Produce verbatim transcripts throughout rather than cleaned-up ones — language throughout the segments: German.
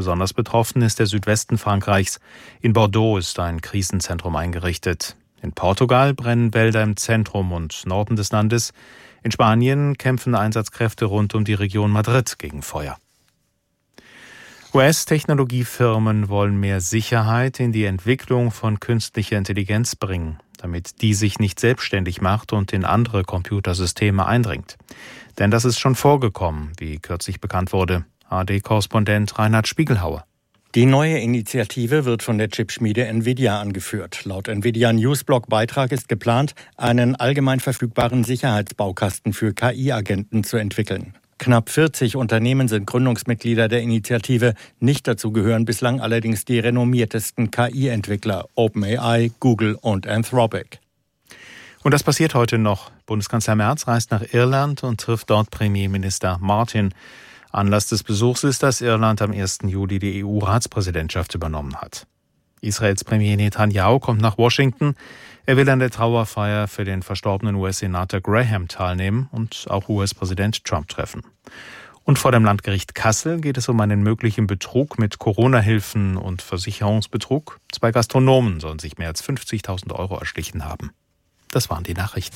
Besonders betroffen ist der Südwesten Frankreichs. In Bordeaux ist ein Krisenzentrum eingerichtet. In Portugal brennen Wälder im Zentrum und Norden des Landes. In Spanien kämpfen Einsatzkräfte rund um die Region Madrid gegen Feuer. U S-Technologiefirmen wollen mehr Sicherheit in die Entwicklung von künstlicher Intelligenz bringen, damit die sich nicht selbstständig macht und in andere Computersysteme eindringt. Denn das ist schon vorgekommen, wie kürzlich bekannt wurde. A R D-Korrespondent Reinhard Spiegelhauer. Die neue Initiative wird von der Chipschmiede Nvidia angeführt. Laut Nvidia-Newsblog-Beitrag ist geplant, einen allgemein verfügbaren Sicherheitsbaukasten für K I-Agenten zu entwickeln. Knapp vierzig Unternehmen sind Gründungsmitglieder der Initiative. Nicht dazu gehören bislang allerdings die renommiertesten K I-Entwickler OpenAI, Google und Anthropic. Und das passiert heute noch. Bundeskanzler Merz reist nach Irland und trifft dort Premierminister Martin. Anlass des Besuchs ist, dass Irland am ersten Juli die E U-Ratspräsidentschaft übernommen hat. Israels Premier Netanyahu kommt nach Washington. Er will an der Trauerfeier für den verstorbenen U S-Senator Graham teilnehmen und auch U S-Präsident Trump treffen. Und vor dem Landgericht Kassel geht es um einen möglichen Betrug mit Corona-Hilfen und Versicherungsbetrug. Zwei Gastronomen sollen sich mehr als fünfzigtausend Euro erschlichen haben. Das waren die Nachrichten.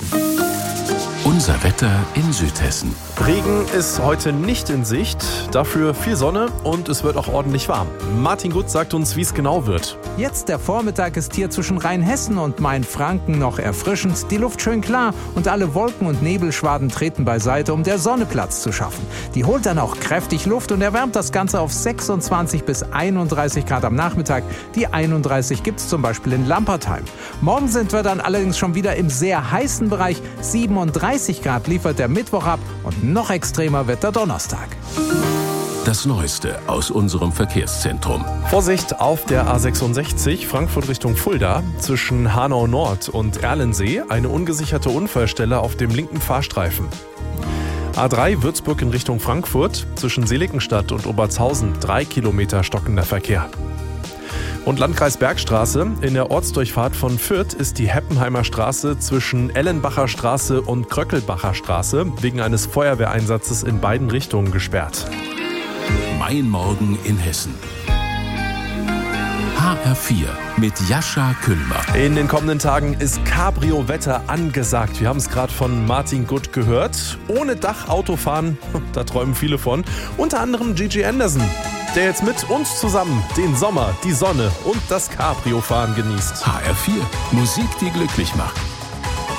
Unser Wetter in Südhessen. Regen ist heute nicht in Sicht, dafür viel Sonne und es wird auch ordentlich warm. Martin Gut sagt uns, wie es genau wird. Jetzt der Vormittag ist hier zwischen Rheinhessen und Mainfranken noch erfrischend, die Luft schön klar und alle Wolken- und Nebelschwaden treten beiseite, um der Sonne Platz zu schaffen. Die holt dann auch kräftig Luft und erwärmt das Ganze auf sechsundzwanzig bis einunddreißig Grad am Nachmittag. Die einunddreißig gibt es zum Beispiel in Lampertheim. Morgen sind wir dann allerdings schon wieder im sehr heißen Bereich. siebenunddreißig Grad liefert der Mittwoch ab und noch extremer wird der Donnerstag. Das Neueste aus unserem Verkehrszentrum. Vorsicht auf der A sechsundsechzig, Frankfurt Richtung Fulda, zwischen Hanau Nord und Erlensee, eine ungesicherte Unfallstelle auf dem linken Fahrstreifen. A drei Würzburg in Richtung Frankfurt, zwischen Seligenstadt und Obertshausen, drei Kilometer stockender Verkehr. Und Landkreis Bergstraße, in der Ortsdurchfahrt von Fürth ist die Heppenheimer Straße zwischen Ellenbacher Straße und Kröckelbacher Straße wegen eines Feuerwehreinsatzes in beiden Richtungen gesperrt. Mein Morgen in Hessen. H R vier mit Jascha Küllmer. In den kommenden Tagen ist Cabrio-Wetter angesagt. Wir haben es gerade von Martin Gut gehört. Ohne Dach Auto fahren, da träumen viele von. Unter anderem Gigi Anderson, der jetzt mit uns zusammen den Sommer, die Sonne und das Cabrio-Fahren genießt. H R vier, Musik, die glücklich macht.